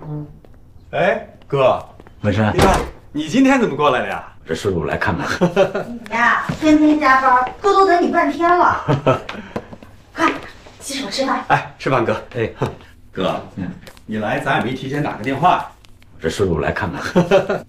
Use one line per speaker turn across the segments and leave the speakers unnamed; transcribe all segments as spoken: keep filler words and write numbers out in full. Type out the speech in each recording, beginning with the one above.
哎，哥，
文山，
你看你今天怎么过来的呀？
这顺路来看看。
你呀，天天加班，哥都等你半天了。快，洗手吃饭。
哎，吃饭，哥。
哎，
哥，嗯，你来咱也没提前打个电话。
这顺路来看看。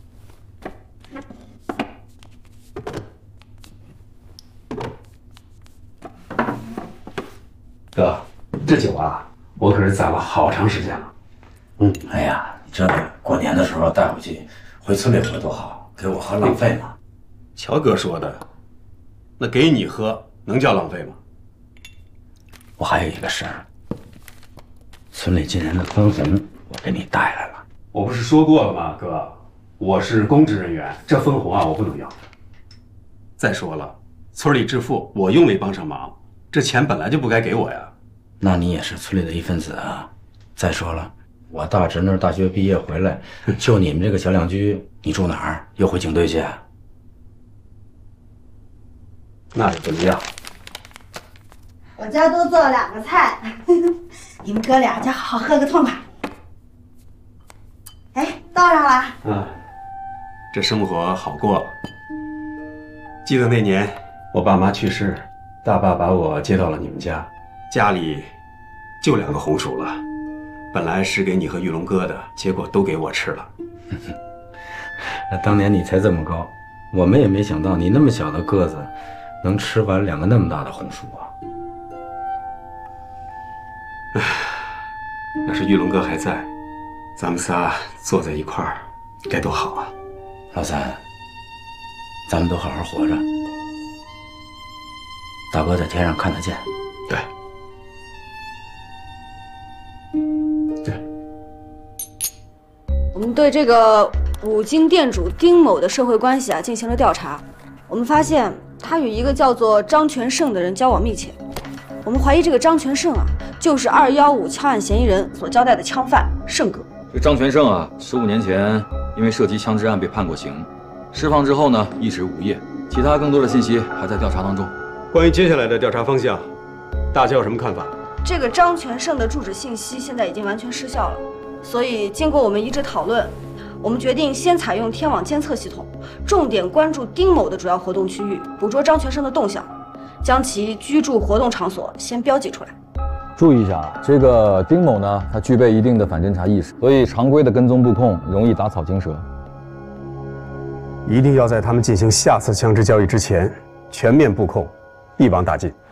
哥，这酒啊，我可是攒了好长时间了。
嗯，哎呀，这过年的时候带回去，回村里喝多好，给我喝浪费吗？
乔哥说的，那给你喝能叫浪费吗？
我还有一个事儿，村里今年的分红我给你带来了。
我不是说过了吗，哥，我是公职人员，这分红啊我不能要。再说了，村里致富，我又没帮上忙，这钱本来就不该给我呀。
那你也是村里的一份子啊。再说了，我大侄女大学毕业回来，就你们这个小两居，你住哪儿？又回警队去？
那又怎么样？
我家多做了两个菜，你们哥俩就好好喝个痛快。哎，倒上了。
嗯，这生活好过了。记得那年我爸妈去世，大爸把我接到了你们家，家里就两个红薯了，本来是给你和玉龙哥的，结果都给我吃了。
那当年你才这么高，我们也没想到你那么小的个子，能吃完两个那么大的红薯啊！
唉，要是玉龙哥还在，咱们仨坐在一块儿，该多好啊！
老三，咱们都好好活着，大哥在天上看得见。
对，对。
我们对这个五金店主丁某的社会关系啊进行了调查，我们发现他与一个叫做张全胜的人交往密切。我们怀疑这个张全胜啊，就是二幺五枪案嫌疑人所交代的枪犯胜哥。
这张全胜啊，十五年前因为涉及枪支案被判过刑，释放之后呢，一直无业。其他更多的信息还在调查当中。
关于接下来的调查方向，大家有什么看法？
这个张全胜的住址信息现在已经完全失效了，所以经过我们一致讨论，我们决定先采用天网监测系统，重点关注丁某的主要活动区域，捕捉张全胜的动向，将其居住活动场所先标记出来。
注意一下，这个丁某呢，他具备一定的反侦查意识，所以常规的跟踪布控容易打草惊蛇。
一定要在他们进行下次枪支交易之前全面布控，一网打尽。